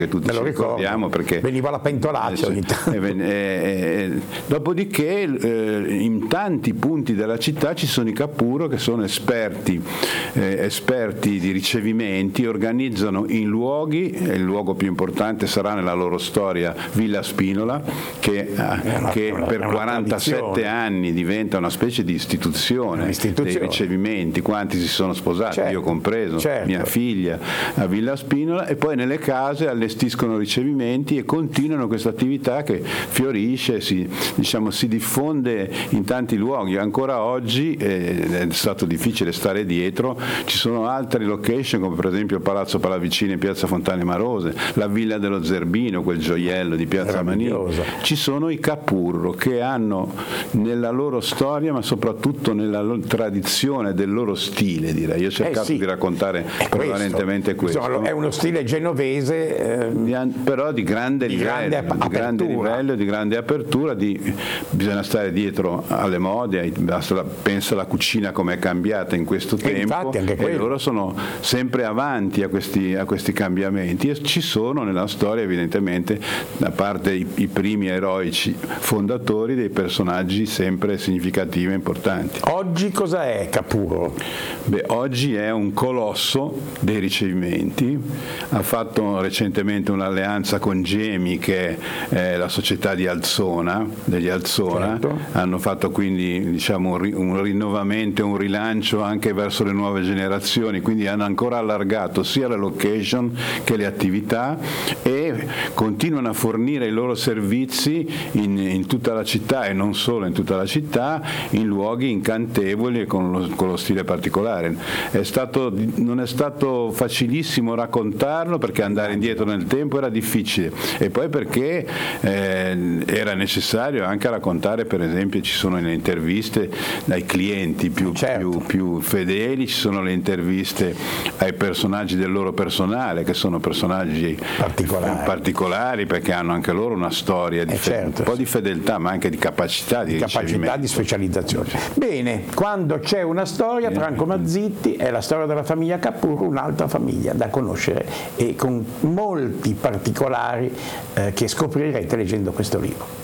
che tutti ci ricordiamo, perché veniva la pentolaccia ogni tanto. Dopodiché in tanti punti della città ci sono i Capurro che sono esperti di ricevimenti, organizzano in luoghi, e il luogo più importante sarà nella loro storia Villa Spinola, che per 47 anni diventa una specie di istituzione dei ricevimenti. Quanti si sono sposati, certo, io compreso, certo, mia figlia a Villa Spinola, e poi nelle case allestiscono ricevimenti e continuano questa attività che fiorisce, si diffonde in tanti luoghi. Ancora oggi è stato difficile stare dietro, ci sono altre location come per esempio Palazzo Pallavicino in piazza Fontane Marose, la Villa dello Zerbino, quel gioiello di piazza Manini. Ci sono i Capurro che hanno nella loro storia, ma soprattutto nella loro tradizione del loro stile, direi. Io ho cercato di raccontare prevalentemente questo. È uno stile genovese, però di grande livello, di grande apertura, bisogna stare dietro alle mode, pensa alla cucina come è cambiata in questo tempo, e loro sono sempre avanti a questi cambiamenti, e ci sono nella storia evidentemente, da parte i primi eroici fondatori, dei personaggi sempre significativi e importanti. Oggi cosa è Capurro? Oggi è un colosso dei ricevimenti, ha fatto recentemente un'alleanza con Gemi, che è la società degli Alzona, certo, hanno fatto quindi un rinnovamento, un rilancio anche verso le nuove generazioni, quindi hanno ancora allargato sia la location che le attività, e continuano a fornire i loro servizi in tutta la città, e non solo in tutta la città, in luoghi incantevoli e con lo stile particolare. Non è stato facilissimo raccontarlo, perché andare indietro nel tempo era difficile, e poi perché era necessario anche raccontare, per esempio ci sono le interviste dai clienti più fedeli, ci sono le interviste ai personaggi del loro personale, che sono personaggi particolari perché hanno anche loro una storia di un po' di fedeltà, ma anche di capacità di specializzazione. Bene, quando c'è una storia, Franco Mazzitti, è la storia della famiglia Capurro, un'altra famiglia da conoscere, e con molti particolari che scoprirete leggendo questo libro.